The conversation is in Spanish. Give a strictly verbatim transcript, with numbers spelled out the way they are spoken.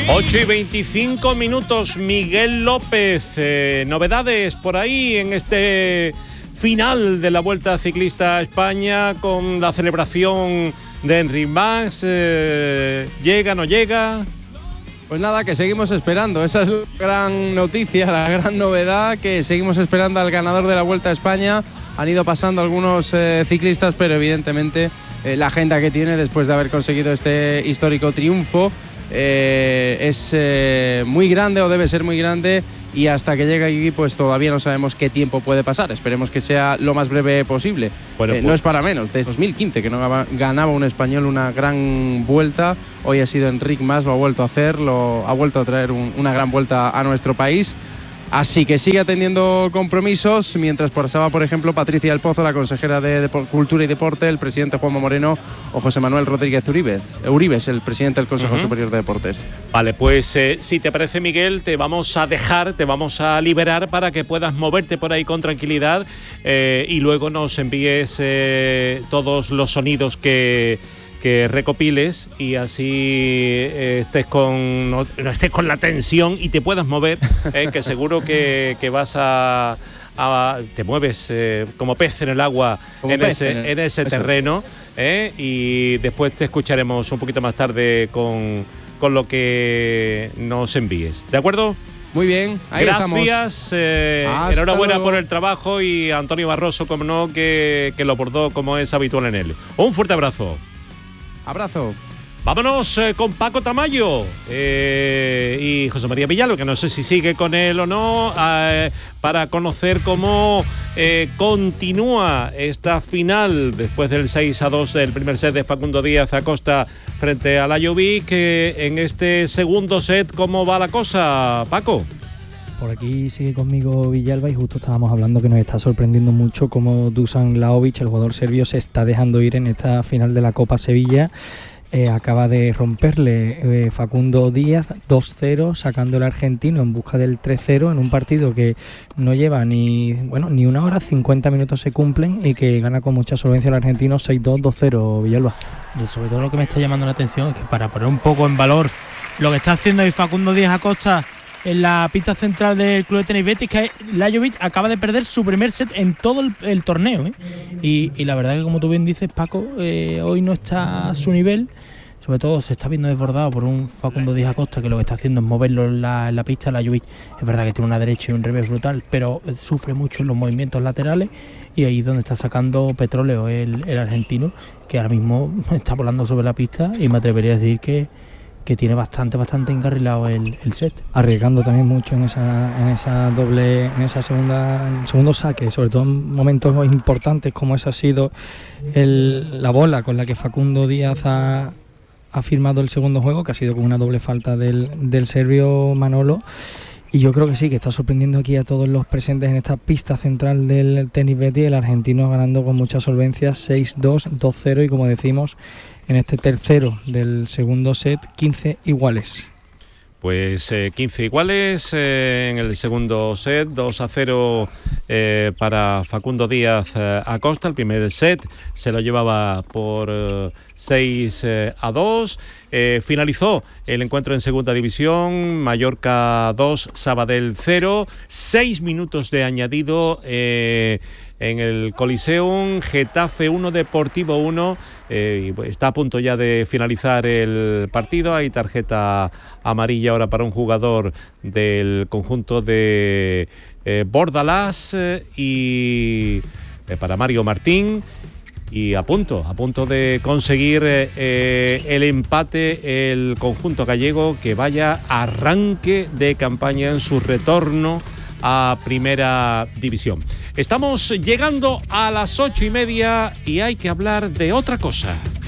ocho y veinticinco minutos, Miguel López. Eh, novedades por ahí en este final de la Vuelta Ciclista a España con la celebración de Enric Mas. Eh, ¿Llega, no llega? Pues nada, que seguimos esperando. Esa es la gran noticia, la gran novedad, que seguimos esperando al ganador de la Vuelta a España. Han ido pasando algunos eh, ciclistas, pero evidentemente eh, la agenda que tiene después de haber conseguido este histórico triunfo eh, es eh, muy grande, o debe ser muy grande, y hasta que llegue aquí pues todavía no sabemos qué tiempo puede pasar. Esperemos que sea lo más breve posible. Bueno, eh, pues no es para menos, desde dos mil quince que no ganaba un español una gran vuelta. Hoy ha sido Enric Mas, lo ha vuelto a hacer, lo ha vuelto a traer un, una gran vuelta a nuestro país. Así que sigue atendiendo compromisos, mientras pasaba, por ejemplo, Patricia del Pozo, la consejera de Depor- Cultura y Deporte, el presidente Juanma Moreno o José Manuel Rodríguez Uribes, Uribes el presidente del Consejo uh-huh. Superior de Deportes. Vale, pues eh, si te parece, Miguel, te vamos a dejar, te vamos a liberar para que puedas moverte por ahí con tranquilidad eh, y luego nos envíes eh, todos los sonidos que... que recopiles y así eh, estés con no, no estés con la tensión y te puedas mover, eh, que seguro que, que vas a, a te mueves eh, como pez en el agua en ese, en, el, en ese terreno, eh, y después te escucharemos un poquito más tarde con, con lo que nos envíes. ¿De acuerdo? Muy bien, ahí Gracias, estamos. Eh, enhorabuena luego. Por el trabajo, y a Antonio Barroso, como no, que, que lo abordó como es habitual en él. Un fuerte abrazo. Abrazo. Vámonos eh, con Paco Tamayo eh, y José María Villalba, que no sé si sigue con él o no, eh, para conocer cómo eh, continúa esta final después del seis a dos del primer set de Facundo Díaz Acosta frente a Lajovic. Que en este segundo set, ¿cómo va la cosa, Paco? Por aquí sigue conmigo Villalba, y justo estábamos hablando que nos está sorprendiendo mucho cómo Dusan Lajovic, el jugador serbio, se está dejando ir en esta final de la Copa Sevilla. Eh, acaba de romperle eh, Facundo Díaz dos cero, sacando el argentino en busca del tres cero en un partido que no lleva ni bueno ni una hora, cincuenta minutos se cumplen, y que gana con mucha solvencia el argentino seis dos, dos cero, Villalba. Y sobre todo lo que me está llamando la atención es que, para poner un poco en valor lo que está haciendo hoy Facundo Díaz Acosta en la pista central del Club de Tenis Betis, que Lajovic acaba de perder su primer set en todo el, el torneo, ¿eh? y, y la verdad que, como tú bien dices, Paco, eh, hoy no está a su nivel. Sobre todo se está viendo desbordado por un Facundo Díaz Acosta que lo que está haciendo es moverlo en la, en la pista. Lajovic es verdad que tiene una derecha y un revés brutal, pero sufre mucho en los movimientos laterales, y ahí es donde está sacando petróleo el, el argentino, que ahora mismo está volando sobre la pista, y me atrevería a decir que que tiene bastante, bastante encarrilado el, el set. Arriesgando también mucho en esa, en esa doble, en esa segunda, en el segundo saque, sobre todo en momentos importantes como ese ha sido el, la bola con la que Facundo Díaz ha, ha firmado el segundo juego, que ha sido con una doble falta del, del serbio Manolo. Y yo creo que sí, que está sorprendiendo aquí a todos los presentes en esta pista central del Tenis Betis, el argentino ganando con mucha solvencia seis dos, dos cero, y como decimos, en este tercero del segundo set, quince iguales. Pues eh, quince iguales eh, en el segundo set, dos a cero eh, para Facundo Díaz eh, Acosta. El primer set se lo llevaba por eh, seis a dos. Eh, finalizó el encuentro en segunda división, Mallorca dos, Sabadell cero, seis minutos de añadido eh, en el Coliseum, Getafe uno, Deportivo uno, eh, y está a punto ya de finalizar el partido. Hay tarjeta amarilla ahora para un jugador del conjunto de eh, Bordalás eh, y eh, para Mario Martín. Y a punto, a punto de conseguir eh, el empate el conjunto gallego, que vaya arranque de campaña en su retorno a Primera División. Estamos llegando a las ocho y media y hay que hablar de otra cosa.